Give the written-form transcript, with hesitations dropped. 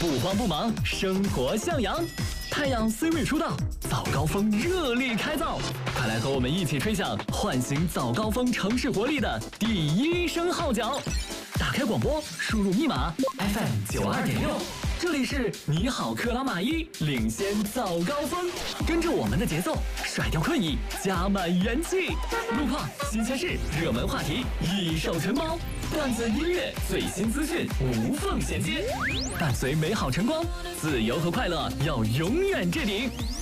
不慌不忙，生活向阳。太阳 C 位出道，早高峰热力开造，快来和我们一起吹响唤醒早高峰城市活力的第一声号角。打开广播，输入密码 FM92.6，这里是你好克拉玛依，领先早高峰，跟着我们的节奏，甩掉困意，加满元气。路况、新鲜事、热门话题一手承包，段子、音乐、最新资讯无缝衔接，伴随美好晨光，自由和快乐要永远置顶。